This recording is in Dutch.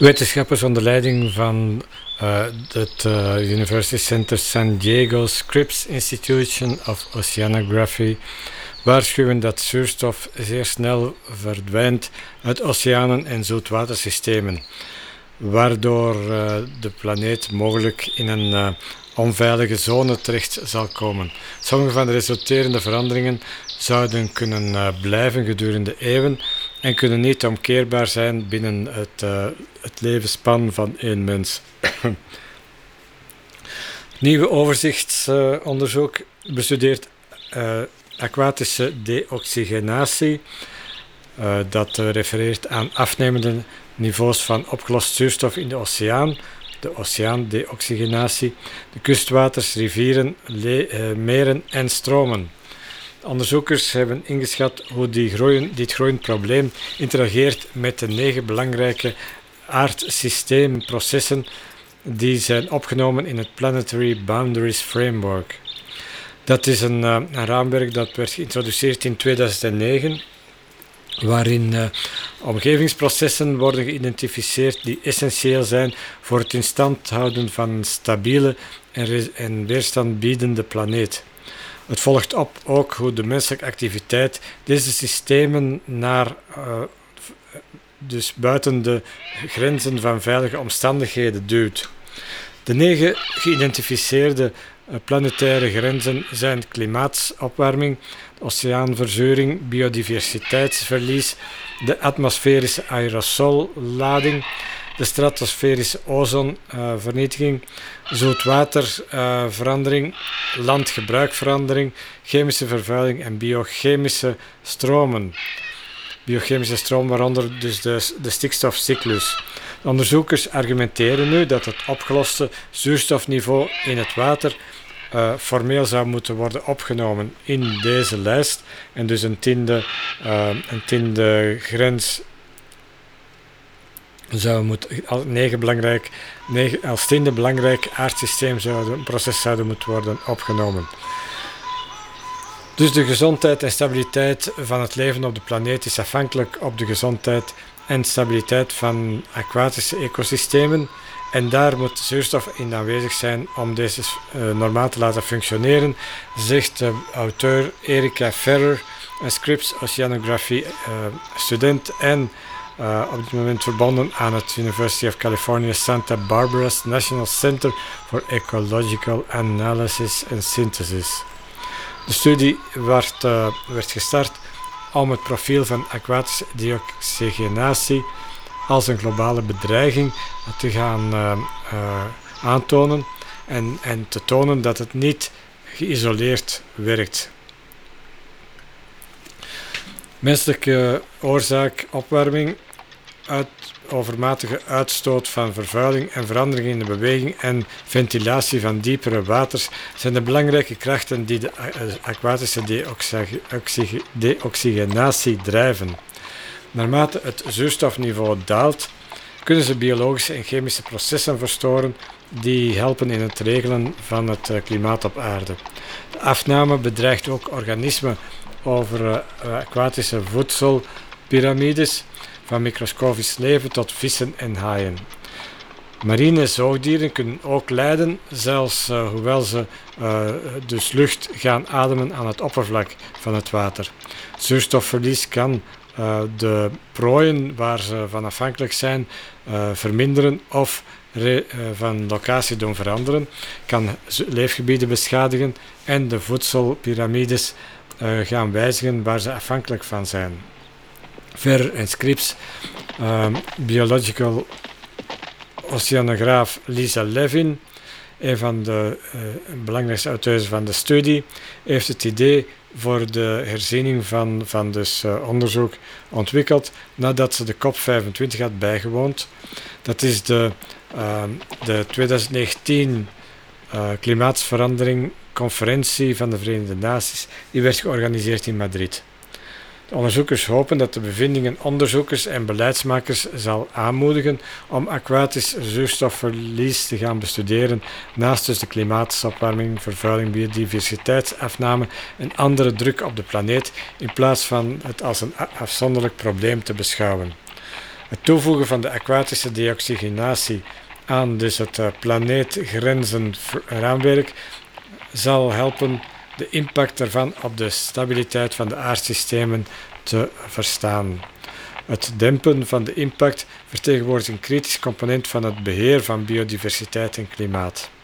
Wetenschappers onder leiding van het University Center San Diego Scripps Institution of Oceanography waarschuwen dat zuurstof zeer snel verdwijnt uit oceanen en zoetwatersystemen, waardoor de planeet mogelijk in een onveilige zone terecht zal komen. Sommige van de resulterende veranderingen zouden kunnen blijven gedurende eeuwen en kunnen niet omkeerbaar zijn binnen het levensspan van één mens. Nieuwe overzichtsonderzoek bestudeert aquatische deoxygenatie. Dat refereert aan afnemende niveaus van opgelost zuurstof in de oceaan, de oceaandeoxygenatie, de kustwaters, rivieren, meren en stromen. Onderzoekers hebben ingeschat hoe dit groeiend probleem interageert met de 9 belangrijke aardsysteemprocessen die zijn opgenomen in het Planetary Boundaries Framework. Dat is een raamwerk dat werd geïntroduceerd in 2009, waarin omgevingsprocessen worden geïdentificeerd die essentieel zijn voor het in stand houden van een stabiele en weerstand biedende planeet. Het volgt op ook hoe de menselijke activiteit deze systemen dus buiten de grenzen van veilige omstandigheden duwt. De 9 geïdentificeerde planetaire grenzen zijn klimaatopwarming, oceaanverzuring, biodiversiteitsverlies, de atmosferische aerosollading, de stratosferische ozonvernietiging, zoetwaterverandering, landgebruikverandering, chemische vervuiling en biochemische stromen. Biochemische stroom, waaronder dus de stikstofcyclus. De onderzoekers argumenteren nu dat het opgeloste zuurstofniveau in het water formeel zou moeten worden opgenomen in deze lijst en dus een tiende grens zou moeten als tiende belangrijk aardsysteem proces zouden moeten worden opgenomen. Dus de gezondheid en stabiliteit van het leven op de planeet is afhankelijk op de gezondheid en stabiliteit van aquatische ecosystemen en daar moet zuurstof in aanwezig zijn om deze normaal te laten functioneren, zegt de auteur Erika Ferrer, een Scripps Oceanography student en op dit moment verbonden aan het University of California Santa Barbara's National Center for Ecological Analysis and Synthesis. De studie werd gestart om het profiel van aquatische deoxygenatie als een globale bedreiging te gaan aantonen en te tonen dat het niet geïsoleerd werkt. Menselijke oorzaak opwarming, overmatige uitstoot van vervuiling en verandering in de beweging en ventilatie van diepere waters zijn de belangrijke krachten die de aquatische deoxygenatie drijven. Naarmate het zuurstofniveau daalt, kunnen ze biologische en chemische processen verstoren die helpen in het regelen van het klimaat op aarde. De afname bedreigt ook organismen over aquatische voedselpyramides, van microscopisch leven tot vissen en haaien. Marine zoogdieren kunnen ook lijden, zelfs hoewel ze dus lucht gaan ademen aan het oppervlak van het water. Zuurstofverlies kan de prooien waar ze van afhankelijk zijn verminderen of van locatie doen veranderen, kan leefgebieden beschadigen en de voedselpyramides gaan wijzigen waar ze afhankelijk van zijn. Ferrer en Scripps, biological oceanograaf Lisa Levin, een van de belangrijkste auteurs van de studie, heeft het idee voor de herziening van dus onderzoek ontwikkeld nadat ze de COP25 had bijgewoond. Dat is de 2019 klimaatsverandering conferentie van de Verenigde Naties, die werd georganiseerd in Madrid. De onderzoekers hopen dat de bevindingen onderzoekers en beleidsmakers zal aanmoedigen om aquatisch zuurstofverlies te gaan bestuderen, naast dus de klimaatopwarming, vervuiling, biodiversiteitsafname en andere druk op de planeet, in plaats van het als een afzonderlijk probleem te beschouwen. Het toevoegen van de aquatische deoxygenatie aan dus het planeetgrenzenraamwerk zal helpen de impact ervan op de stabiliteit van de aardsystemen te verstaan. Het dempen van de impact vertegenwoordigt een kritisch component van het beheer van biodiversiteit en klimaat.